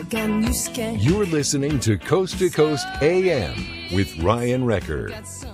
You're listening to Coast AM with Ryan Wrecker.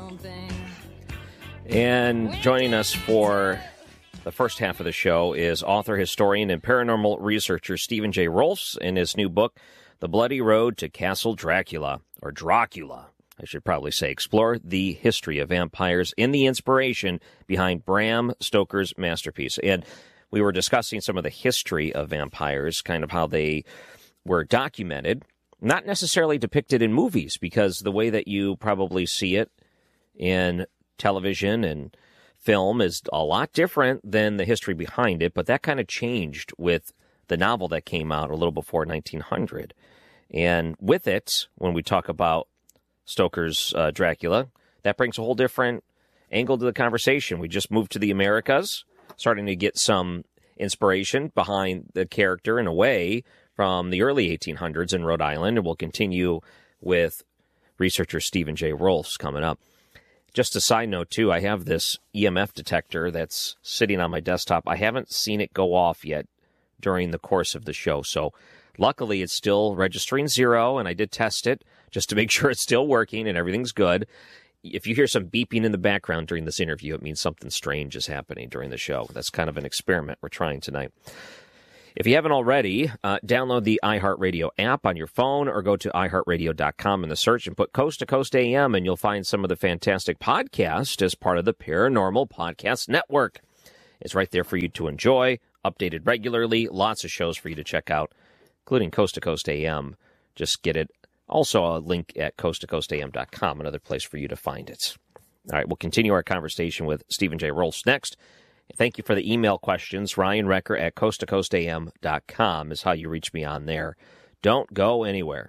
And joining us for the first half of the show is author, historian, and paranormal researcher Stephen J. Rolfs in his new book, The Bloody Road to Castle Dracula, or Dracula, I should probably say. Explore the history of vampires and the inspiration behind Bram Stoker's masterpiece. And we were discussing some of the history of vampires, kind of how they were documented, not necessarily depicted in movies, because the way that you probably see it in television and film is a lot different than the history behind it, but that kind of changed with the novel that came out a little before 1900. And with it, when we talk about Stoker's Dracula, that brings a whole different angle to the conversation. We just moved to the Americas, starting to get some inspiration behind the character in a way from the early 1800s in Rhode Island, and we'll continue with researcher Stephen J. Rolfs coming up. Just a side note, too, I have this EMF detector that's sitting on my desktop. I haven't seen it go off yet during the course of the show, so luckily it's still registering 0, and I did test it just to make sure it's still working and everything's good. If you hear some beeping in the background during this interview, it means something strange is happening during the show. That's kind of an experiment we're trying tonight. If you haven't already, download the iHeartRadio app on your phone or go to iHeartRadio.com in the search and put Coast to Coast AM, and you'll find some of the fantastic podcasts as part of the Paranormal Podcast Network. It's right there for you to enjoy, updated regularly, lots of shows for you to check out, including Coast to Coast AM. Just get it. Also, a link at coasttocoastam.com, another place for you to find it. All right, we'll continue our conversation with Stephen J. Rolfs next. Thank you for the email questions. Ryan Wrecker at coasttocoastam.com is how you reach me on there. Don't go anywhere.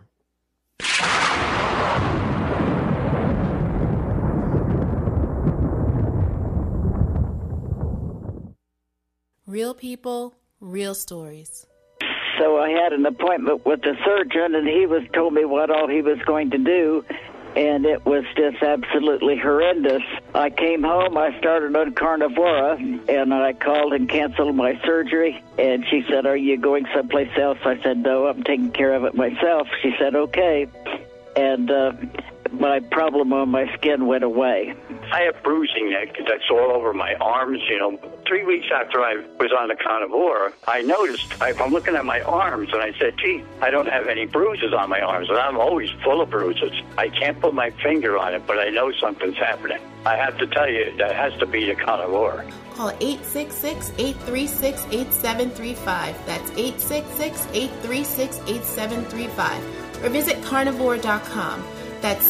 Real people, real stories. So I had an appointment with the surgeon, and he told me what all he was going to do, and it was just absolutely horrendous. I came home, I started on Carnivora, and I called and canceled my surgery, and she said, "Are you going someplace else?" I said, "No, I'm taking care of it myself." She said, "Okay," and my problem on my skin went away. I have bruising that's all over my arms. 3 weeks after I was on the Carnivora, I noticed, I'm looking at my arms, and I said, gee, I don't have any bruises on my arms, and I'm always full of bruises. I can't put my finger on it, but I know something's happening. I have to tell you, that has to be the Carnivora. Call 866-836-8735. That's 866-836-8735. Or visit carnivora.com. That's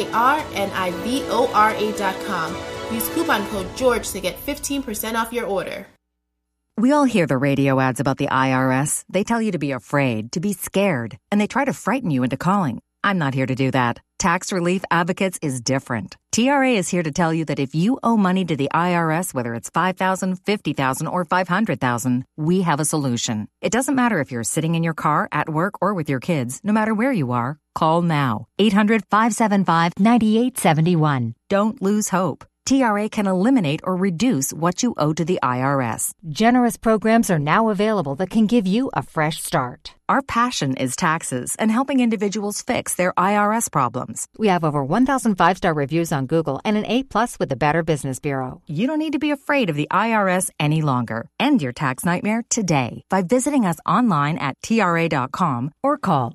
carnivora.com. Use coupon code GEORGE to get 15% off your order. We all hear the radio ads about the IRS. They tell you to be afraid, to be scared, and they try to frighten you into calling. I'm not here to do that. Tax Relief Advocates is different. TRA is here to tell you that if you owe money to the IRS, whether it's $5,000, $50,000, or $500,000, we have a solution. It doesn't matter if you're sitting in your car, at work, or with your kids. No matter where you are, call now. 800-575-9871. Don't lose hope. TRA can eliminate or reduce what you owe to the IRS. Generous programs are now available that can give you a fresh start. Our passion is taxes and helping individuals fix their IRS problems. We have over 1,000 5-star reviews on Google and an A+ with the Better Business Bureau. You don't need to be afraid of the IRS any longer. End your tax nightmare today by visiting us online at TRA.com or call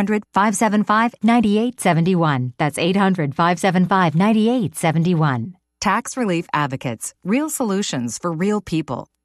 800-575-9871. That's 800-575-9871. Tax Relief Advocates. Real solutions for real people.